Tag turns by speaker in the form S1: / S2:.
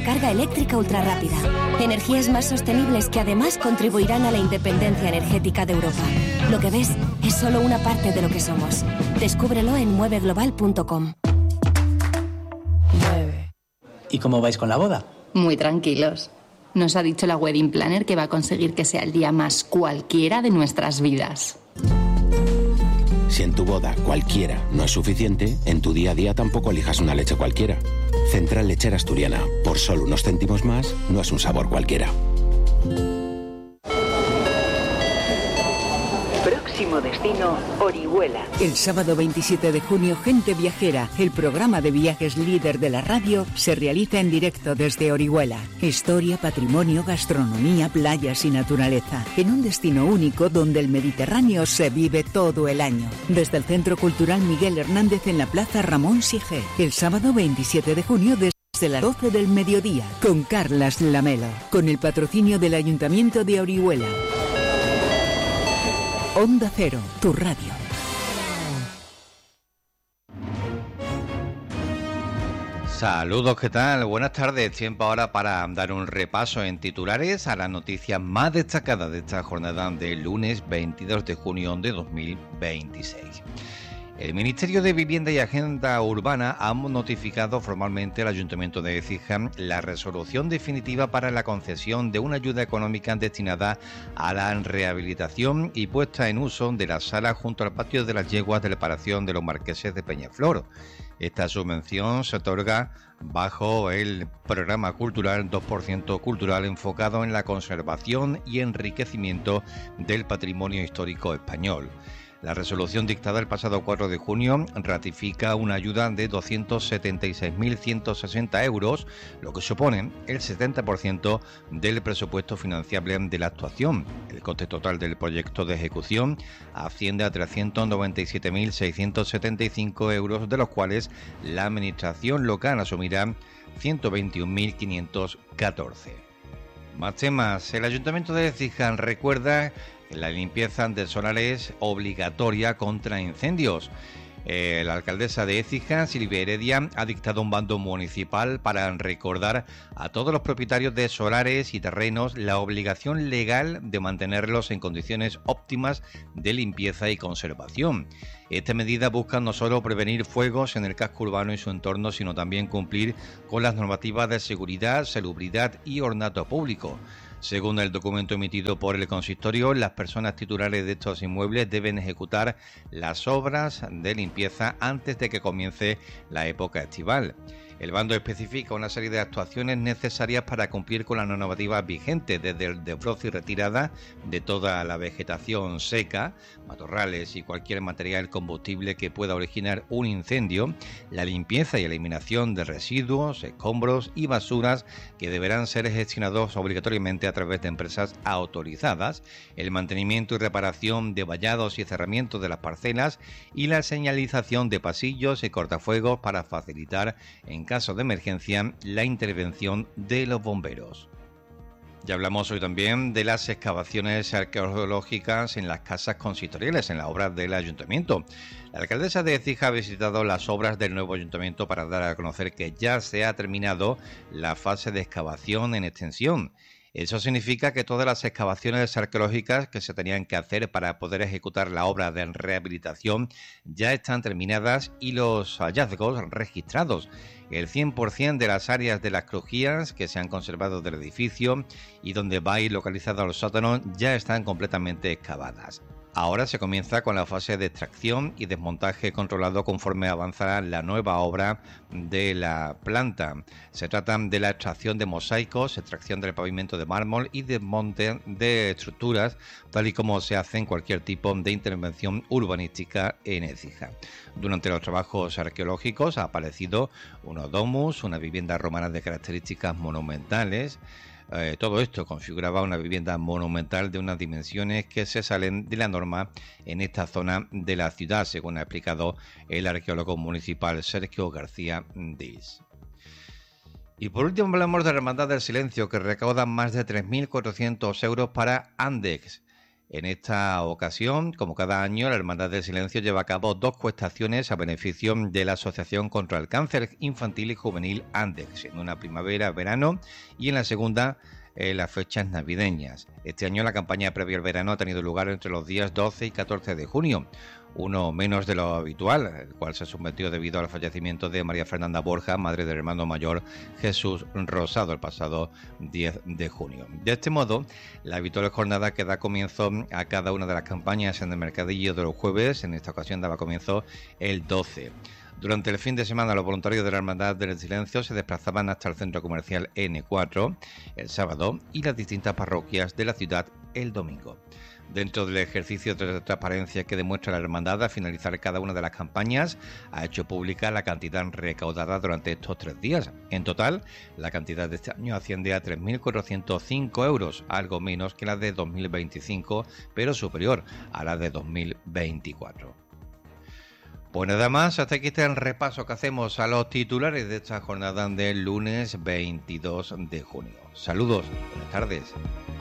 S1: una carga eléctrica ultrarrápida. Energías más sostenibles que además contribuirán a la independencia energética de Europa. Lo que ves es solo una parte de lo que somos. Descúbrelo en mueveglobal.com.
S2: ¿Y cómo vais con la boda?
S3: Muy tranquilos. Nos ha dicho la wedding planner que va a conseguir que sea el día más cualquiera de nuestras vidas.
S4: Si en tu boda cualquiera no es suficiente, en tu día a día tampoco elijas una leche cualquiera. Central Lechera Asturiana. Por solo unos céntimos más, no es un sabor cualquiera.
S5: Próximo destino, Orihuela.
S6: El sábado 27 de junio, Gente Viajera, el programa de viajes líder de la radio, se realiza en directo desde Orihuela. Historia, patrimonio, gastronomía, playas y naturaleza. En un destino único donde el Mediterráneo se vive todo el año. Desde el Centro Cultural Miguel Hernández en la Plaza Ramón Sigé. El sábado 27 de junio desde las 12 del mediodía, con Carlas Lamelo. Con el patrocinio del Ayuntamiento de Orihuela. Onda Cero, tu radio.
S7: Saludos, ¿qué tal? Buenas tardes. Tiempo ahora para dar un repaso en titulares a las noticias más destacadas de esta jornada del lunes 22 de junio de 2026. El Ministerio de Vivienda y Agenda Urbana ha notificado formalmente al Ayuntamiento de Écija la resolución definitiva para la concesión de una ayuda económica destinada a la rehabilitación y puesta en uso de la sala junto al patio de las yeguas de la Paración de los Marqueses de Peñaflor. Esta subvención se otorga bajo el programa cultural 2% cultural enfocado en la conservación y enriquecimiento del patrimonio histórico español. La resolución dictada el pasado 4 de junio ratifica una ayuda de 276.160 euros, lo que supone el 70% del presupuesto financiable de la actuación. El coste total del proyecto de ejecución asciende a 397.675 euros, de los cuales la Administración local asumirá 121.514. Más temas. El Ayuntamiento de Écija recuerda que la limpieza de solares es obligatoria contra incendios. La alcaldesa de Écija, Silvia Heredia, ha dictado un bando municipal para recordar a todos los propietarios de solares y terrenos la obligación legal de mantenerlos en condiciones óptimas de limpieza y conservación. Esta medida busca no solo prevenir fuegos en el casco urbano y su entorno, sino también cumplir con las normativas de seguridad, salubridad y ornato público. Según el documento emitido por el consistorio, las personas titulares de estos inmuebles deben ejecutar las obras de limpieza antes de que comience la época estival. El bando especifica una serie de actuaciones necesarias para cumplir con la normativa vigente, desde el desbroce y retirada de toda la vegetación seca, matorrales y cualquier material combustible que pueda originar un incendio, la limpieza y eliminación de residuos, escombros y basuras que deberán ser gestionados obligatoriamente a través de empresas autorizadas, el mantenimiento y reparación de vallados y cerramientos de las parcelas y la señalización de pasillos y cortafuegos para facilitar, en caso de emergencia, la intervención de los bomberos. Ya hablamos hoy también de las excavaciones arqueológicas en las casas consistoriales, en las obras del ayuntamiento. La alcaldesa de Écija ha visitado las obras del nuevo ayuntamiento para dar a conocer que ya se ha terminado la fase de excavación en extensión. Eso significa que todas las excavaciones arqueológicas que se tenían que hacer para poder ejecutar la obra de rehabilitación ya están terminadas y los hallazgos registrados. El 100% de las áreas de las crujías que se han conservado del edificio y donde va a ir localizado los sótanos ya están completamente excavadas. Ahora se comienza con la fase de extracción y desmontaje controlado conforme avanza la nueva obra de la planta. Se trata de la extracción de mosaicos, extracción del pavimento de mármol y desmonte de estructuras, tal y como se hace en cualquier tipo de intervención urbanística en Écija. Durante los trabajos arqueológicos ha aparecido unos domus, una vivienda romana de características monumentales. Todo esto configuraba una vivienda monumental de unas dimensiones que se salen de la norma en esta zona de la ciudad, según ha explicado el arqueólogo municipal Sergio García Diz. Y por último hablamos de la Hermandad del Silencio, que recauda más de 3.400 euros para Andex. En esta ocasión, como cada año, la Hermandad del Silencio lleva a cabo 2 cuestaciones a beneficio de la Asociación contra el Cáncer Infantil y Juvenil ANDEX, en una primavera-verano y en la segunda las fechas navideñas. Este año la campaña previa al verano ha tenido lugar entre los días 12 y 14 de junio, uno menos de lo habitual, el cual se sometió debido al fallecimiento de María Fernanda Borja, madre del hermano mayor Jesús Rosado, el pasado 10 de junio. De este modo, la habitual jornada que da comienzo a cada una de las campañas en el mercadillo de los jueves, en esta ocasión daba comienzo el 12. Durante el fin de semana, los voluntarios de la Hermandad del Silencio se desplazaban hasta el centro comercial N4 el sábado y las distintas parroquias de la ciudad el domingo. Dentro del ejercicio de transparencia que demuestra la Hermandad al finalizar cada una de las campañas, ha hecho pública la cantidad recaudada durante estos 3 días. En total, la cantidad de este año asciende a 3.405 euros, algo menos que la de 2025, pero superior a la de 2024. Pues nada más, hasta aquí está el repaso que hacemos a los titulares de esta jornada del lunes 22 de junio. Saludos, buenas tardes.